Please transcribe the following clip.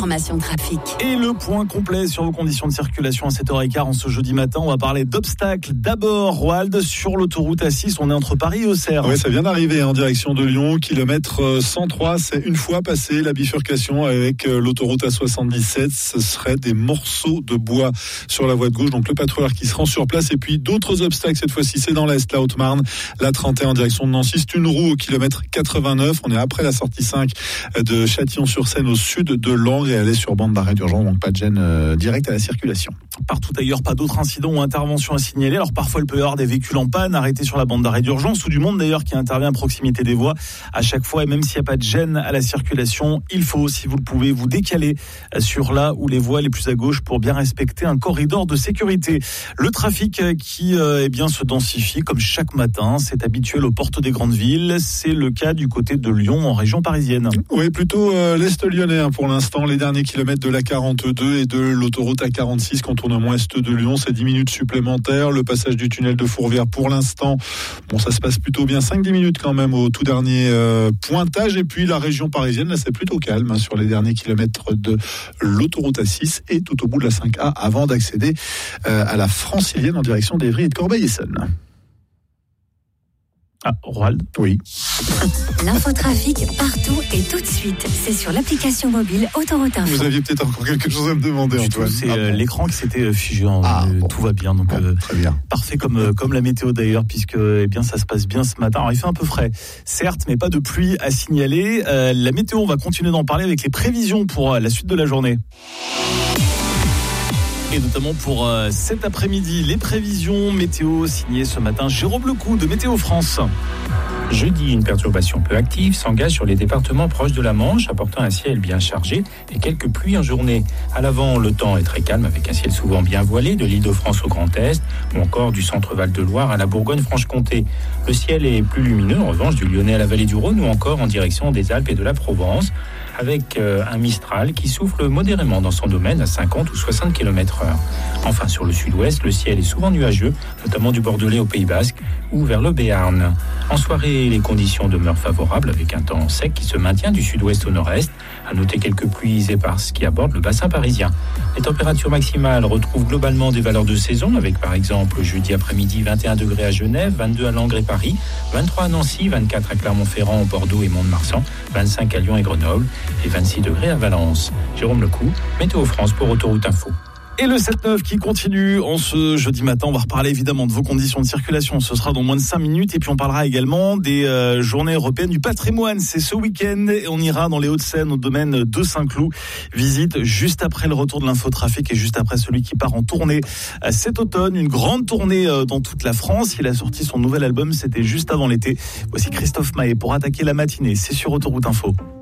l'information trafic. Et le point complet sur vos conditions de circulation à 7h15 en ce jeudi matin. On va parler d'obstacles. D'abord, Roald, sur l'autoroute A6, on est entre Paris et Auxerre. Oui, ça vient d'arriver en direction de Lyon, kilomètre 103. C'est une fois passé la bifurcation avec l'autoroute A77. Ce serait des morceaux de bois sur la voie de gauche. Donc le patrouilleur qui se rend sur place. Et puis d'autres obstacles, cette fois-ci, c'est dans l'Est, la Haute-Marne, la 31 en direction de Nancy. C'est une roue au kilomètre 89. On est après la sortie 5 de Châtillon-sur-Seine au sud de Langres et elle est sur bande d'arrêt d'urgence. Donc pas de gêne directe à la circulation. Partout ailleurs, pas d'autres incidents ou interventions à signaler. Alors parfois, il peut y avoir des véhicules en panne arrêtés sur la bande d'arrêt d'urgence ou du monde d'ailleurs qui intervient à proximité des voies à chaque fois. Et même s'il n'y a pas de gêne à la circulation, il faut, si vous le pouvez, vous décaler sur là où les voies les plus à gauche pour bien respecter un corridor de sécurité. Le trafic qui se densifie comme chaque matin, c'est habituel aux portes des grandes villes. C'est le cas du côté de Lyon en région parisienne. Oui, plutôt l'Est lyonnais pour l'instant. Les derniers kilomètres de la 42 et de l'autoroute A46 contournement Est de Lyon, c'est 10 minutes supplémentaires. Le passage du tunnel de Fourvière pour l'instant, ça se passe plutôt bien. 5-10 minutes quand même au tout dernier pointage. Et puis la région parisienne, là c'est plutôt calme sur les derniers kilomètres de l'autoroute A6 et tout au bout de la 5A avant d'accéder à la Francilienne en direction d'Évry et de Corbeil-Essonnes. Ah, Roald. Oui. L'infotrafic partout et tout de suite. C'est sur l'application mobile Autoroute Info. Vous aviez peut-être encore quelque chose à me demander, Antoine. C'est l'écran qui s'était figé. Tout va bien. Donc, très bien. Parfait comme la météo d'ailleurs, puisque ça se passe bien ce matin. Alors, il fait un peu frais, certes, mais pas de pluie à signaler. La météo, on va continuer d'en parler avec les prévisions pour la suite de la journée. Et notamment pour cet après-midi, les prévisions météo signées ce matin Jérôme Lecou de Météo France. Jeudi, une perturbation peu active s'engage sur les départements proches de la Manche, apportant un ciel bien chargé et quelques pluies en journée. À l'avant, le temps est très calme avec un ciel souvent bien voilé de l'Île-de-France au Grand Est ou encore du centre Val-de-Loire à la Bourgogne-Franche-Comté. Le ciel est plus lumineux, en revanche, du Lyonnais à la vallée du Rhône ou encore en direction des Alpes et de la Provence, avec un Mistral qui souffle modérément dans son domaine à 50 ou 60 km/h. Enfin, sur le sud-ouest, le ciel est souvent nuageux, notamment du Bordelais au Pays Basque ou vers le Béarn. En soirée, les conditions demeurent favorables avec un temps sec qui se maintient du sud-ouest au nord-est. À noter quelques pluies éparses qui abordent le bassin parisien. Les températures maximales retrouvent globalement des valeurs de saison avec par exemple jeudi après-midi 21 degrés à Genève, 22 à Langres et Paris, 23 à Nancy, 24 à Clermont-Ferrand, Bordeaux et Mont-de-Marsan, 25 à Lyon et Grenoble et 26 degrés à Valence. Jérôme Lecou, Météo France pour Autoroute Info. Et le 7-9 qui continue en ce jeudi matin. On va reparler évidemment de vos conditions de circulation. Ce sera dans moins de 5 minutes. Et puis on parlera également des journées européennes du patrimoine. C'est ce week-end et on ira dans les Hauts-de-Seine au domaine de Saint-Cloud. Visite juste après le retour de l'infotrafic et juste après celui qui part en tournée cet automne. Une grande tournée dans toute la France. Il a sorti son nouvel album. C'était juste avant l'été. Voici Christophe Maé pour attaquer la matinée. C'est sur Autoroute Info.